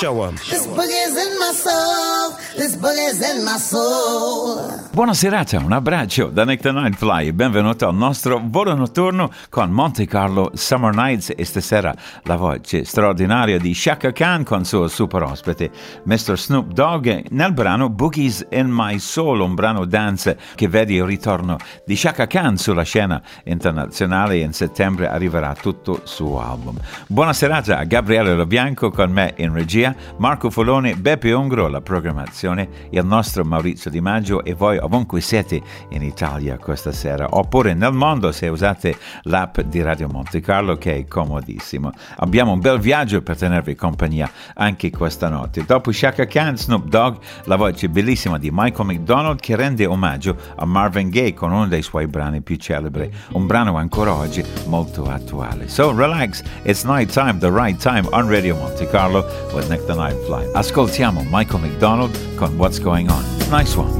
Show 'em. This boogie's in my soul. This boogie's in my soul. Buona serata, un abbraccio da Nick the Nightfly. Benvenuto al nostro volo notturno con Monte Carlo Summer Nights e stasera la voce straordinaria di Chaka Khan con suo super ospite Mr. Snoop Dogg nel brano Boogie's in My Soul, un brano dance che vede il ritorno di Chaka Khan sulla scena internazionale e in settembre arriverà tutto il suo album. Buona serata a Gabriele Lobianco con me in regia, Marco Folone, Beppe Ongro la programmazione, il nostro Maurizio Di Maggio e voi ovunque siete in Italia questa sera oppure nel mondo se usate l'app di Radio Monte Carlo che è comodissimo. Abbiamo un bel viaggio per tenervi compagnia anche questa notte. Dopo Chaka Khan, Snoop Dogg, la voce bellissima di Michael McDonald che rende omaggio a Marvin Gaye con uno dei suoi brani più celebri, un brano ancora oggi molto attuale. So relax, it's night time, the right time on Radio Monte Carlo with Nick the Nightfly. Ascoltiamo Michael McDonald con What's Going On. Nice one.